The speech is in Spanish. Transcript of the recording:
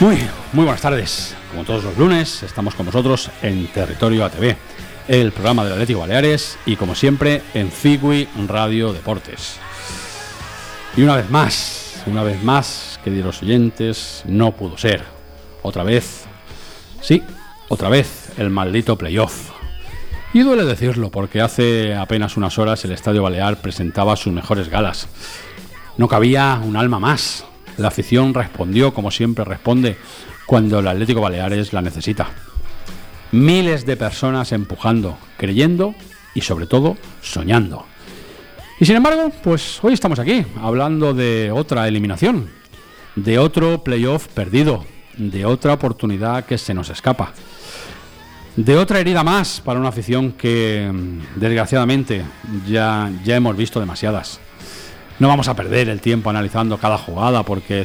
Muy buenas tardes. Como todos los lunes, estamos con vosotros en Territorio ATV, el programa del Atlético Baleares, y como siempre en Cigui Radio Deportes. Y una vez más, queridos oyentes, no pudo ser. Otra vez el maldito playoff. Y duele decirlo, porque hace apenas unas horas el Estadio Balear presentaba sus mejores galas. No cabía un alma más. La afición respondió como siempre responde cuando el Atlético Baleares la necesita. Miles de personas empujando, creyendo y sobre todo soñando. Y sin embargo, pues hoy estamos aquí hablando de otra eliminación, de otro playoff perdido, de otra oportunidad que se nos escapa, de otra herida más para una afición que desgraciadamente ya hemos visto demasiadas. No vamos a perder el tiempo analizando cada jugada porque